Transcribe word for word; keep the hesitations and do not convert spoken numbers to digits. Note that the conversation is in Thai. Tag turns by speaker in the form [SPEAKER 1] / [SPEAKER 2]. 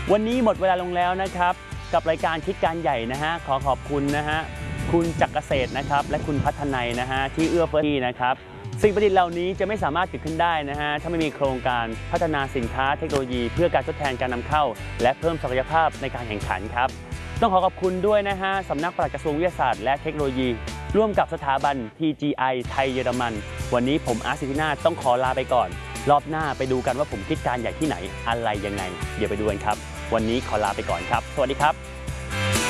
[SPEAKER 1] วันนี้หมดเวลาลงแล้วนะครับกับรายการคิดการใหญ่นะฮะขอขอบคุณนะฮะคุณจักรเกษตรนะครับและคุณพัฒนัยนะฮะที่เอื้อเฟื้อที่นะครับสิ่งประดิษฐ์เหล่านี้จะไม่สามารถเกิดขึ้นได้นะฮะถ้าไม่มีโครงการพัฒนาสินค้าเทคโนโลยีเพื่อการทดแทนการนำเข้าและเพิ่มศักยภาพในการแข่งขันครับต้องขอขอบคุณด้วยนะฮะสำนักปลัดกระทรวงวิทยาศาสตร์และเทคโนโลยีร่วมกับสถาบัน ที จี ไอ ไทยเยอรมันวันนี้ผมอาร์ต สิทธินาถต้องขอลาไปก่อนรอบหน้าไปดูกันว่าผมคิดการใหญ่ที่ไหนอะไรยังไงเดี๋ยวไปดูกันครับวันนี้ขอลาไปก่อนครับสวัสดีครับ